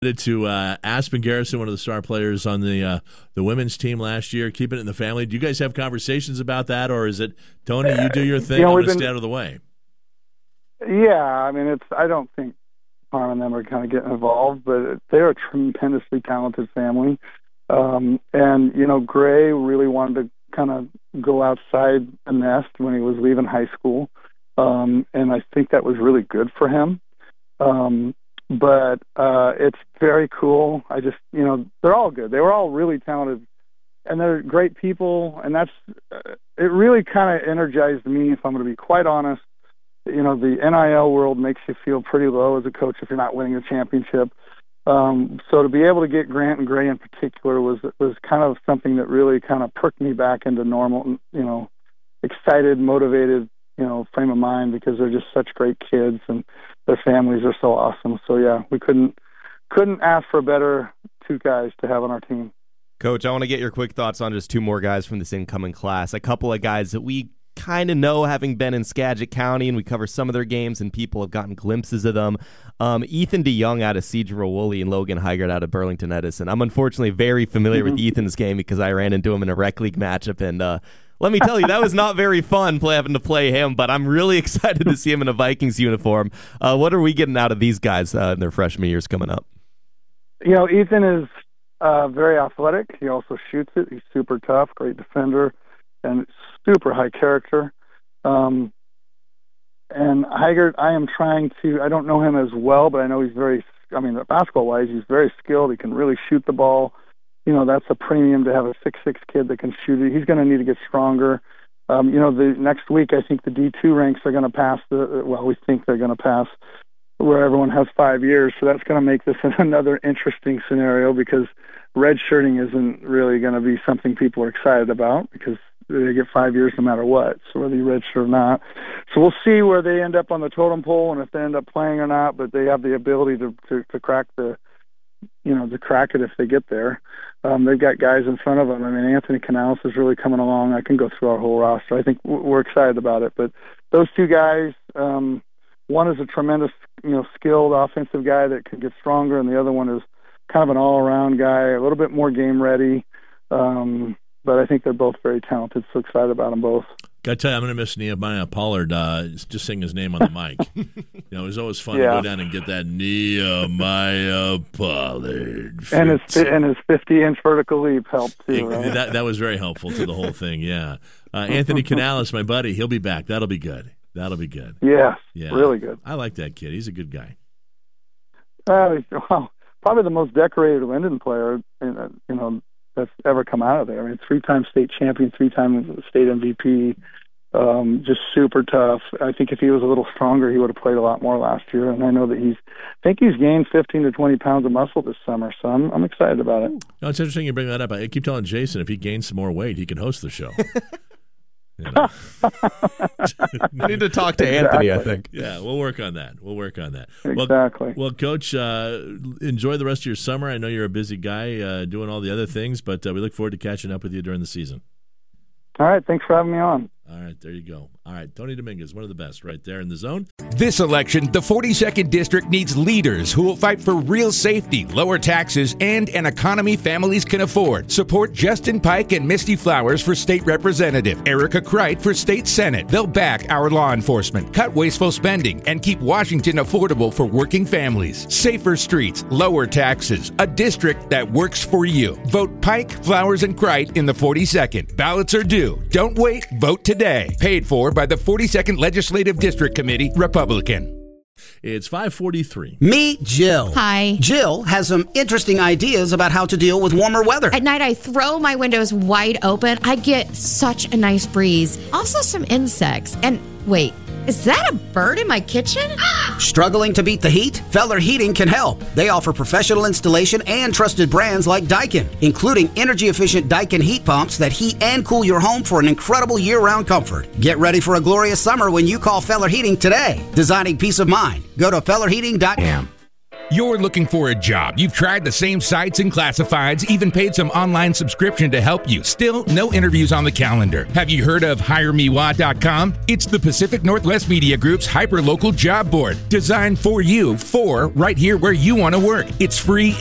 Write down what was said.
To Aspen Garrison, one of the star players on the women's team last year, keeping it in the family. Do you guys have conversations about that, or is it, Tony, you do your thing, I'm going to stay out of the way? Yeah, I mean, I don't think Parm and them are kind of getting involved, but they're a tremendously talented family. And, Gray really wanted to kind of go outside the nest when he was leaving high school. And I think that was really good for him. But it's very cool. They're all good. They were all really talented, and they're great people, and it really kind of energized me, if I'm going to be quite honest. The NIL world makes you feel pretty low as a coach if you're not winning a championship. So to be able to get Grant and Gray in particular was kind of something that really kind of perked me back into normal, excited, motivated, frame of mind, because they're just such great kids and their families are so awesome. So yeah, we couldn't ask for better two guys to have on our team. Coach, I want to get your quick thoughts on just two more guys from this incoming class. A couple of guys that we kind of know, having been in Skagit County, and we cover some of their games, and people have gotten glimpses of them. Ethan DeYoung out of Cedar-Woolley and Logan Heigert out of Burlington Edison. I'm unfortunately very familiar with Ethan's game because I ran into him in a rec league matchup, and let me tell you, that was not very fun having to play him, but I'm really excited to see him in a Vikings uniform. What are we getting out of these guys in their freshman years coming up? Ethan is very athletic. He also shoots it. He's super tough, great defender, and super high character. And Heigert, I don't know him as well, but I know he's basketball-wise, he's very skilled. He can really shoot the ball. That's a premium to have a 6'6" kid that can shoot it. He's going to need to get stronger. The next week, I think the D2 ranks are going to pass we think they're going to pass where everyone has 5 years. So that's going to make this another interesting scenario, because redshirting isn't really going to be something people are excited about, because they get 5 years no matter what, so whether you redshirt or not. So we'll see where they end up on the totem pole and if they end up playing or not, but they have the ability to crack to crack it if they get there. They've got guys in front of them. Anthony Canales is really coming along. I can go through our whole roster. I think we're excited about it. But those two guys, one is a tremendous, skilled offensive guy that can get stronger, and the other one is kind of an all-around guy, a little bit more game ready. But I think they're both very talented, so excited about them both. Got to tell you, I'm going to miss Nehemiah Pollard just saying his name on the mic. It was always fun to go down and get that Nehemiah Pollard. And his 50-inch vertical leap helped, too. Right? That was very helpful to the whole thing, yeah. Anthony Canales, my buddy, he'll be back. That'll be good. Yeah, really good. I like that kid. He's a good guy. Probably the most decorated Linden player, that's ever come out of there. 3-time state champion, 3-time state MVP, just super tough. I think if he was a little stronger, he would have played a lot more last year. And I know that he's gained 15 to 20 pounds of muscle this summer, so I'm excited about it. No, it's interesting you bring that up. I keep telling Jason if he gains some more weight, he can host the show. I need to talk to Anthony, exactly. I think. Yeah, we'll work on that. Exactly. Well, Coach, enjoy the rest of your summer. I know you're a busy guy doing all the other things, but we look forward to catching up with you during the season. All right, thanks for having me on. All right, there you go. All right, Tony Dominguez, one of the best right there in the zone. This election, the 42nd District needs leaders who will fight for real safety, lower taxes, and an economy families can afford. Support Justin Pike and Misty Flowers for State Representative, Erica Kreit for State Senate. They'll back our law enforcement, cut wasteful spending, and keep Washington affordable for working families. Safer streets, lower taxes, a district that works for you. Vote Pike, Flowers, and Kreit in the 42nd. Ballots are due. Don't wait, vote today. Paid for by the 42nd Legislative District Committee, Republican. It's 5:43. Meet Jill. Hi. Jill has some interesting ideas about how to deal with warmer weather. At night, I throw my windows wide open. I get such a nice breeze. Also some insects. And wait, is that a bird in my kitchen? Struggling to beat the heat? Feller Heating can help. They offer professional installation and trusted brands like Daikin, including energy-efficient Daikin heat pumps that heat and cool your home for an incredible year-round comfort. Get ready for a glorious summer when you call Feller Heating today. Designing peace of mind. Go to fellerheating.com. You're looking for a job. You've tried the same sites and classifieds, even paid some online subscription to help you. Still, no interviews on the calendar. Have you heard of HireMeWa.com? It's the Pacific Northwest Media Group's hyper-local job board, designed for you, for right here where you want to work. It's free.